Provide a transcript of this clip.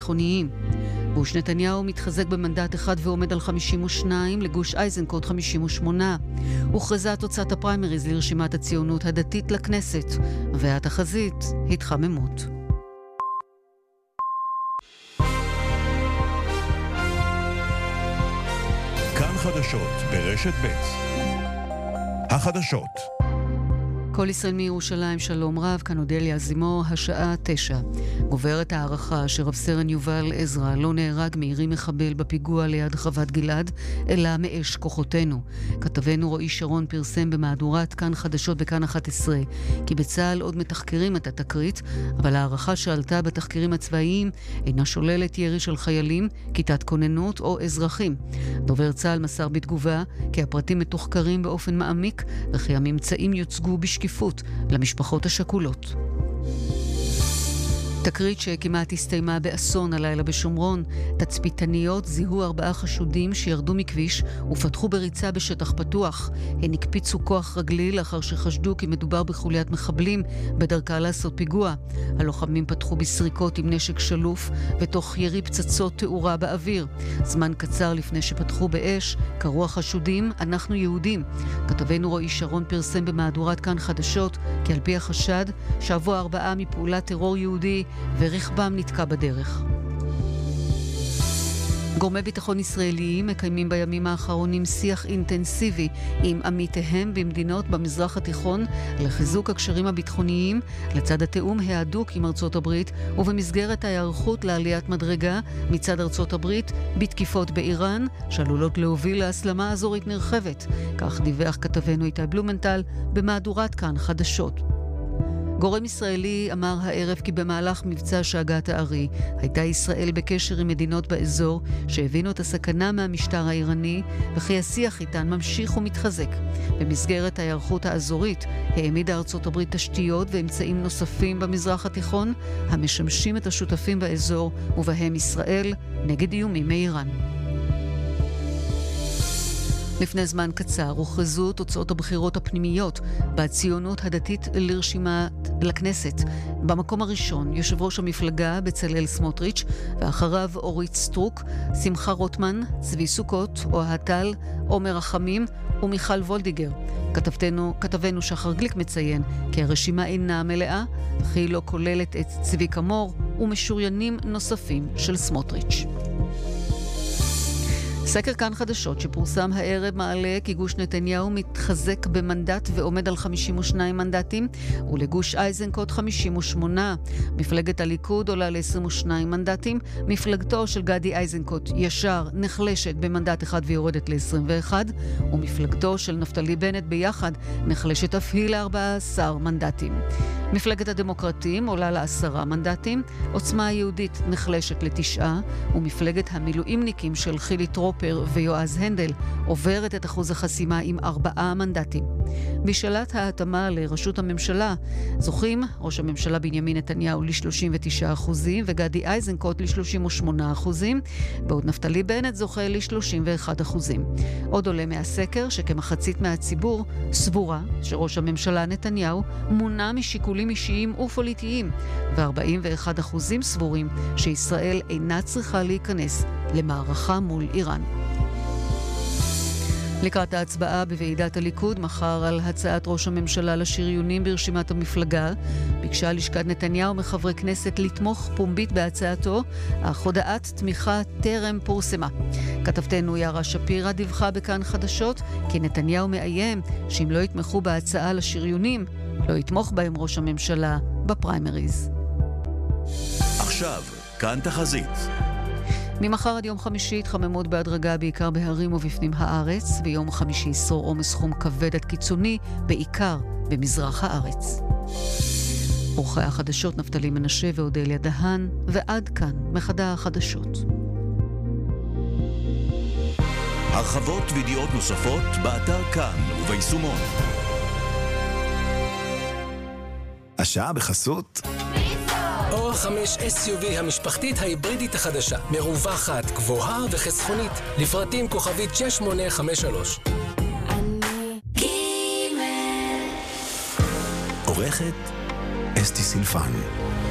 הביטחוניים. גוש נתניהו מתחזק במנדט אחד ועומד על 52, לגוש איזנקוט 58. הוכרזה תוצאת הפריימריז לרשימת הציונות הדתית לכנסת, והתחזית התחממות. כאן חדשות ברשת ב'. החדשות. כל ישראל מירושלים, שלום רב, כאן אודליה זימור, השעה 9. גוברת הערכה שרב סרן יובל עזרא לא נהרג מירי מחבל בפיגוע ליד חוות גלעד, אלא מאש כוחותינו. כתבנו רועי שרון פרסם במהדורת כאן חדשות בכאן 11, כי בצה"ל עוד מתחקרים את התקרית, אבל הערכה שעלתה בתחקירים הצבאיים אינה שוללת ירי של חיילים, כיתת כוננות או אזרחים. דובר צה"ל מסר בתגובה כי הפרטים מתוחקרים באופן מעמיק, וכי הממצאים יוצגו בשקיפות למשפחות השכולות. תקרית שכמעט הסתיימה באסון הלילה בשומרון. תצפיתניות זיהו 4 חשודים שירדו מכביש ופתחו בריצה בשטח פתוח. הן הקפיצו כוח רגלי לאחר שחשדו כי מדובר בחוליית מחבלים בדרכה לעשות פיגוע. הלוחמים פתחו בסריקות עם נשק שלוף ותוך ירי פצצות תאורה באוויר. זמן קצר לפני שפתחו באש קראו החשודים אנחנו יהודים. כתבנו רועי שרון פרסם במהדורת כאן חדשות כי על פי החשד שבו 4 מפעולת טרור יהודי ורכבם נתקע בדרך. גורמי ביטחון ישראליים מקיימים בימים האחרונים שיח אינטנסיבי עם עמיתיהם במדינות במזרח התיכון לחיזוק הקשרים הביטחוניים לצד התאום ההדוק עם ארצות הברית ובמסגרת ההיערכות לעליית מדרגה מצד ארצות הברית בתקיפות באיראן שעלולות להוביל להסלמה אזורית נרחבת. כך דיווח כתבנו איתי בלומנטל במהדורת כאן חדשות. גורם ישראלי אמר הערב כי במהלך מבצע שאגת הארי הייתה ישראל בקשר עם מדינות באזור שהבינו את הסכנה מהמשטר האיראני וכי השיח איתן ממשיך ומתחזק. במסגרת ההיערכות האזורית העמידה ארצות הברית תשתיות ואמצעים נוספים במזרח התיכון המשמשים את השותפים באזור ובהם ישראל נגד איומים מאיראן. לפני זמן קצר הוכרזו תוצאות הבחירות הפנימיות בציונות הדתית לרשימת לכנסת. במקום הראשון יושב ראש המפלגה בצלאל סמוטריץ' ואחריו אורית סטרוק, שמחה רוטמן, צבי סוכות, אוהד טל, עומר רחמים ומיכל וולדיגר. כתבנו שחר גליק מציין כי הרשימה אינה מלאה וכי לא כוללת את צבי כמור ומשוריינים נוספים של סמוטריץ'. סקר כאן חדשות שפורסם הערב מעלה כי גוש נתניהו מתחזק במנדט ועומד על 52 מנדטים ולגוש איזנקוט 58. מפלגת הליכוד עולה ל-22 מנדטים. מפלגתו של גדי איזנקוט ישר נחלשת במנדט אחד ויורדת ל-21 ומפלגתו של נפתלי בנט ביחד נחלשת אף היא ל-14 מנדטים. מפלגת הדמוקרטים עולה ל10 מנדטים, עוצמה היהודית נחלשת ל9 ומפלגת המילואימניקים של חילי טרופר ויועז הנדל עוברת את אחוז החסימה עם 4 מנדטים. בשאלת ההתאמה לראשות הממשלה זוכים ראש הממשלה בנימין נתניהו ל-39% וגדי איזנקוט ל-38%, בעוד נפתלי בנט זוכה ל-31%. עוד עולה מהסקר שכמחצית מהציבור סבורה שראש הממשלה נתניהו מונע משיקולים אישיים ופוליטיים, ו-41% סבורים שישראל אינה צריכה להיכנס למערכה מול איראן. לקראת ההצבעה בוועידת הליכוד מחר על הצעת ראש הממשלה לשריונים ברשימת המפלגה, ביקשה לשכת נתניהו מחברי כנסת לתמוך פומבית בהצעתו, אך הודעת תמיכה טרם פורסמה. כתבתנו יערה שפירא דיווחה בכאן חדשות כי נתניהו מאיים שאם לא יתמכו בהצעה לשריונים, לא יתמוך בהם ראש הממשלה בפריימריז. עכשיו, כאן תחזית. ממחר עד יום חמישי התחממות בהדרגה בעיקר בהרים ובפנים הארץ, ויום חמישי ישרור עומס חום כבד עד קיצוני בעיקר במזרח הארץ. עורכי החדשות נפתלי מנשה ואודליה דהן, ועד כאן מחדר החדשות. הרחבות וידיעות נוספות באתר כאן וביישומון. השעה בחסות אור 5 SUV המשפחתית ההיברידית החדשה, מרווחת, גבוהה וחסכונית, לפרטים כוכבית 6853. אני גימל. עורכת אסתי סילפן.